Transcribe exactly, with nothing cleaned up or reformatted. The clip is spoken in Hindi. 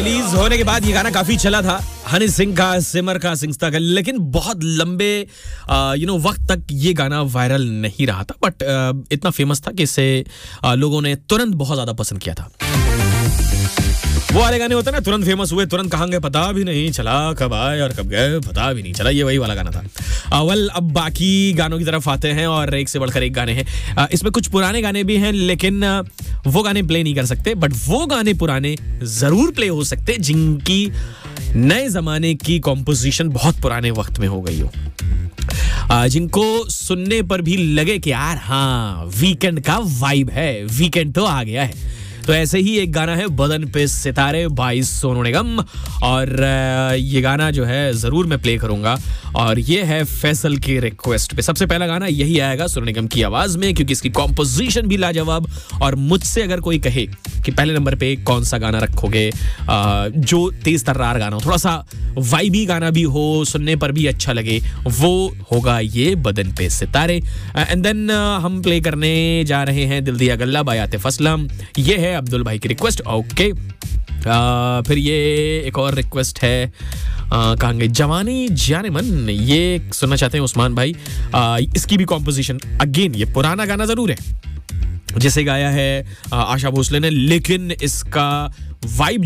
रिलीज होने के बाद ये गाना काफी चला था, हनी सिंह का, सिमर का, सिंगस्ता का, लेकिन बहुत लंबे यू नो वक्त तक ये गाना वायरल नहीं रहा था, बट इतना फेमस था कि इसे लोगों ने तुरंत बहुत ज्यादा पसंद किया था। वो वाले गाने होते हैं ना, तुरंत फेमस हुए, तुरंत कहाँ गए पता भी नहीं चला, कब आए और कब गए पता भी नहीं चला, ये वही वाला गाना था। वेल अब बाकी गानों की तरफ आते हैं और एक से बढ़कर एक गाने हैं। इसमें कुछ पुराने गाने भी हैं, लेकिन वो गाने प्ले नहीं कर सकते, बट वो गाने पुराने जरूर प्ले हो सकते जिनकी नए जमाने की कॉम्पोजिशन बहुत पुराने वक्त में हो गई हो, जिनको सुनने पर भी लगे कि यार हाँ वीकेंड का वाइब है, वीकेंड तो आ गया है। तो ऐसे ही एक गाना है बदन पे सितारे बाई सोनू निगम, और ये गाना जो है जरूर मैं प्ले करूंगा, और ये है फैसल की रिक्वेस्ट पे। सबसे पहला गाना यही आएगा सोनू निगम की आवाज में, क्योंकि इसकी कॉम्पोजिशन भी लाजवाब। और मुझसे अगर कोई कहे कि पहले नंबर पे कौन सा गाना रखोगे जो तेज तर्रार गाना हो, थोड़ा सा वाइबी गाना भी हो, सुनने पर भी अच्छा लगे, वो होगा ये बदन पे सितारे। एंड देन हम प्ले करने जा रहे हैं दिल दिया गल्ला बाय आतिफ असलम, ये है अब्दुल भाई की रिक्वेस्ट। ओके आ, फिर ये एक और रिक्वेस्ट है, कहेंगे जवानी जाने मन, ये सुनना चाहते हैं उस्मान भाई। आ, इसकी भी कॉम्पोजिशन अगेन, ये पुराना गाना जरूर है जिसे गाया है आशा भोसले ने, लेकिन इसका वाइब